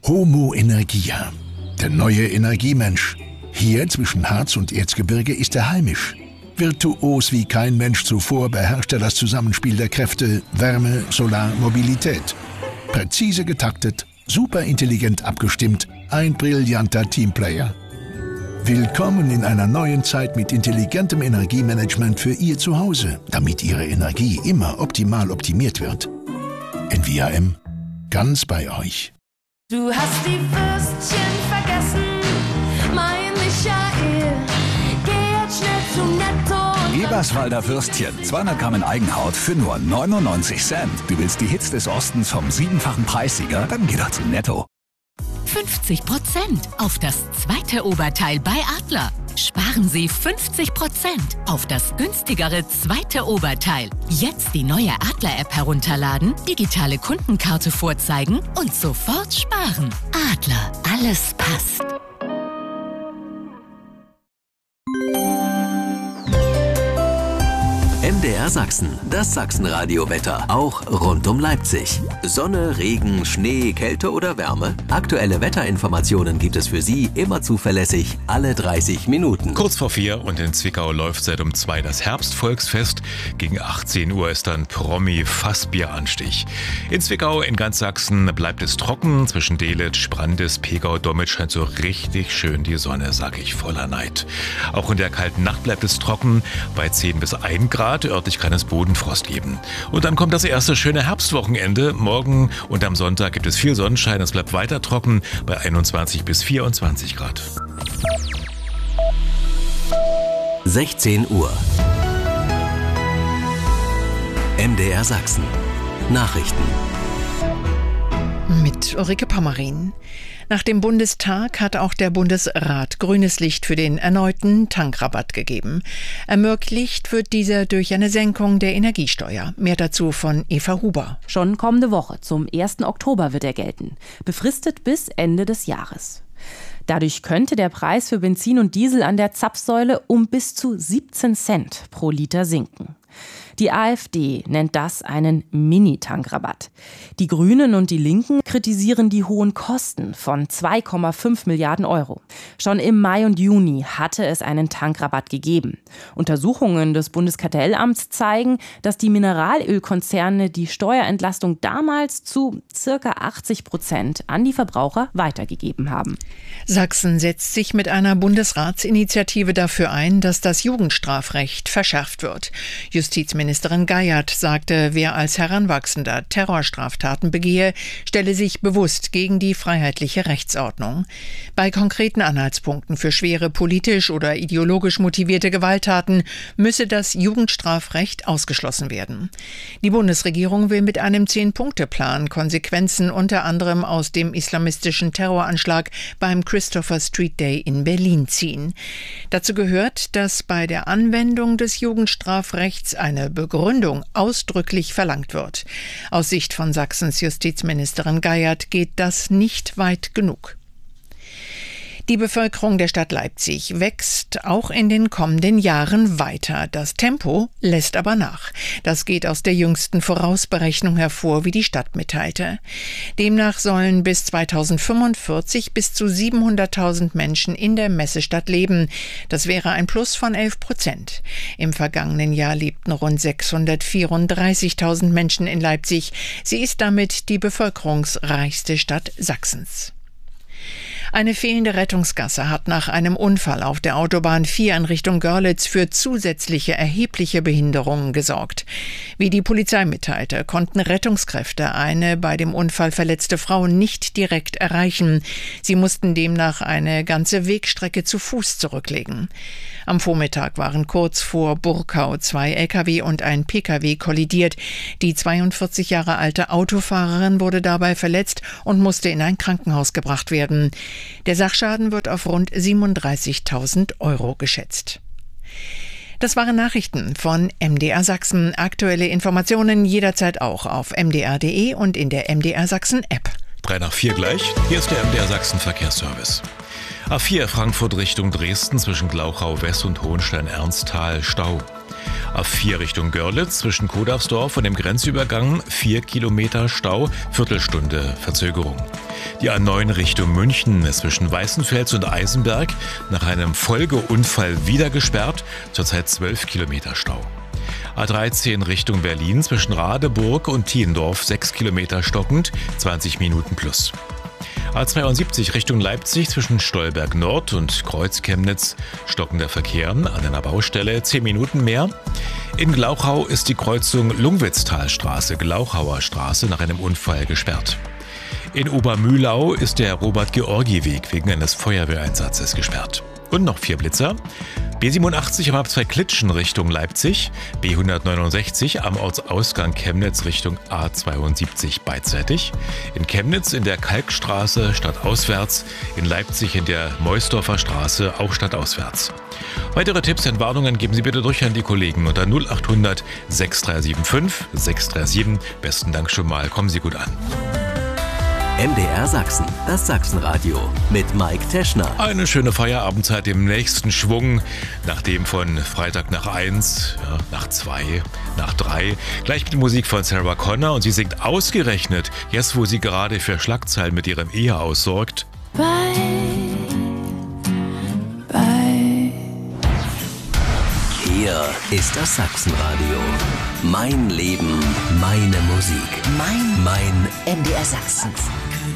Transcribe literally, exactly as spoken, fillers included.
Homo Energia, der neue Energiemensch. Hier zwischen Harz und Erzgebirge ist er heimisch. Virtuos wie kein Mensch zuvor beherrscht er das Zusammenspiel der Kräfte Wärme, Solar, Mobilität. Präzise getaktet, superintelligent abgestimmt, ein brillanter Teamplayer. Willkommen in einer neuen Zeit mit intelligentem Energiemanagement für Ihr Zuhause, damit Ihre Energie immer optimal optimiert wird. N V A M, ganz bei euch. Du hast die Würstchen vergessen, mein Michael. Geh jetzt schnell zum Netto. Eberswalder Würstchen, zweihundert Gramm in Eigenhaut für nur neunundneunzig Cent. Du willst die Hits des Ostens vom siebenfachen Preissieger? Dann geh doch zum Netto. fünfzig Prozent auf das zweite Oberteil bei Adler. Sparen Sie fünfzig Prozent auf das günstigere zweite Oberteil. Jetzt die neue Adler-App herunterladen, digitale Kundenkarte vorzeigen und sofort sparen. Adler, alles passt. M D R Sachsen, das Sachsenradio-Wetter, auch rund um Leipzig. Sonne, Regen, Schnee, Kälte oder Wärme? Aktuelle Wetterinformationen gibt es für Sie immer zuverlässig, alle dreißig Minuten. Kurz vor vier und in Zwickau läuft seit um zwei das Herbstvolksfest. Gegen achtzehn Uhr ist dann Promi-Fassbieranstich. In Zwickau, in ganz Sachsen, bleibt es trocken. Zwischen Delitzsch, Brandis, Pegau, Dommitsch scheint so richtig schön die Sonne, sag ich voller Neid. Auch in der kalten Nacht bleibt es trocken, bei zehn bis ein Grad. Örtlich kann es Bodenfrost geben. Und dann kommt das erste schöne Herbstwochenende. Morgen und am Sonntag gibt es viel Sonnenschein. Es bleibt weiter trocken bei einundzwanzig bis vierundzwanzig Grad. sechzehn Uhr. M D R Sachsen. Nachrichten. Mit Ulrike Pommerin. Nach dem Bundestag hat auch der Bundesrat grünes Licht für den erneuten Tankrabatt gegeben. Ermöglicht wird dieser durch eine Senkung der Energiesteuer. Mehr dazu von Eva Huber. Schon kommende Woche, zum ersten Oktober, wird er gelten. Befristet bis Ende des Jahres. Dadurch könnte der Preis für Benzin und Diesel an der Zapfsäule um bis zu siebzehn Cent pro Liter sinken. Die AfD nennt das einen Mini-Tankrabatt. Die Grünen und die Linken kritisieren die hohen Kosten von zwei Komma fünf Milliarden Euro. Schon im Mai und Juni hatte es einen Tankrabatt gegeben. Untersuchungen des Bundeskartellamts zeigen, dass die Mineralölkonzerne die Steuerentlastung damals zu ca. achtzig Prozent an die Verbraucher weitergegeben haben. Sachsen setzt sich mit einer Bundesratsinitiative dafür ein, dass das Jugendstrafrecht verschärft wird. Justizministerin Geiert sagte, wer als Heranwachsender Terrorstraftaten begehe, stelle sich bewusst gegen die freiheitliche Rechtsordnung. Bei konkreten Anhaltspunkten für schwere politisch oder ideologisch motivierte Gewalttaten müsse das Jugendstrafrecht ausgeschlossen werden. Die Bundesregierung will mit einem Zehn-Punkte-Plan Konsequenzen unter anderem aus dem islamistischen Terroranschlag beim Christopher Street Day in Berlin ziehen. Dazu gehört, dass bei der Anwendung des Jugendstrafrechts eine Begründung ausdrücklich verlangt wird. Aus Sicht von Sachsens Justizministerin Geiert geht das nicht weit genug. Die Bevölkerung der Stadt Leipzig wächst auch in den kommenden Jahren weiter. Das Tempo lässt aber nach. Das geht aus der jüngsten Vorausberechnung hervor, wie die Stadt mitteilte. Demnach sollen bis zweitausendfünfundvierzig bis zu siebenhunderttausend Menschen in der Messestadt leben. Das wäre ein Plus von elf Prozent. Im vergangenen Jahr lebten rund sechshundertvierunddreißigtausend Menschen in Leipzig. Sie ist damit die bevölkerungsreichste Stadt Sachsens. Eine fehlende Rettungsgasse hat nach einem Unfall auf der Autobahn vier in Richtung Görlitz für zusätzliche erhebliche Behinderungen gesorgt. Wie die Polizei mitteilte, konnten Rettungskräfte eine bei dem Unfall verletzte Frau nicht direkt erreichen. Sie mussten demnach eine ganze Wegstrecke zu Fuß zurücklegen. Am Vormittag waren kurz vor Burkau zwei L K W und ein P K W kollidiert. Die zweiundvierzig Jahre alte Autofahrerin wurde dabei verletzt und musste in ein Krankenhaus gebracht werden. Der Sachschaden wird auf rund siebenunddreißigtausend Euro geschätzt. Das waren Nachrichten von M D R Sachsen. Aktuelle Informationen jederzeit auch auf m d r punkt d e und in der M D R Sachsen App. Drei nach vier gleich. Hier ist der M D R Sachsen Verkehrsservice. A vier Frankfurt Richtung Dresden zwischen Glauchau West und Hohenstein-Ernsthal Stau. A vier Richtung Görlitz zwischen Kodavsdorf und dem Grenzübergang vier Kilometer Stau, Viertelstunde Verzögerung. Die A neun Richtung München ist zwischen Weißenfels und Eisenberg nach einem Folgeunfall wieder gesperrt, zurzeit zwölf Kilometer Stau. A dreizehn Richtung Berlin zwischen Radeburg und Thiendorf sechs Kilometer stockend, zwanzig Minuten plus. A zweiundsiebzig Richtung Leipzig zwischen Stolberg Nord und Kreuz-Chemnitz stockender Verkehr an einer Baustelle, zehn Minuten mehr. In Glauchau ist die Kreuzung Lungwitztalstraße, Glauchauer Straße nach einem Unfall gesperrt. In Obermühlau ist der Robert-Georgi-Weg wegen eines Feuerwehreinsatzes gesperrt. Und noch vier Blitzer. B siebenundachtzig am Abzweig Klitschen Richtung Leipzig, B hundertneunundsechzig am Ortsausgang Chemnitz Richtung A zweiundsiebzig beidseitig, in Chemnitz in der Kalkstraße stadtauswärts, in Leipzig in der Meusdorfer Straße auch stadtauswärts. Weitere Tipps und Warnungen geben Sie bitte durch an die Kollegen unter null achthundert sechs drei sieben fünf sechs drei sieben. Besten Dank schon mal, kommen Sie gut an. M D R Sachsen, das Sachsenradio mit Mike Teschner. Eine schöne Feierabendzeit im nächsten Schwung, nachdem von Freitag nach eins, ja, nach zwei, nach drei, gleich mit Musik von Sarah Connor und sie singt ausgerechnet, jetzt wo sie gerade für Schlagzeilen mit ihrem Ehe aussorgt. Bye, bye. Hier ist das Sachsenradio. Mein Leben, meine Musik. Mein, mein M D R Sachsen.